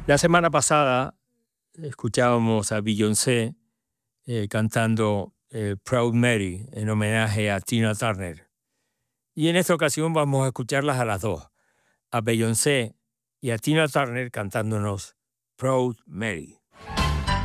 La semana pasada escuchábamos a Beyoncé cantando Proud Mary en homenaje a Tina Turner. Y en esta ocasión vamos a escucharlas a las dos, a Beyoncé y a Tina Turner cantándonos Proud Mary.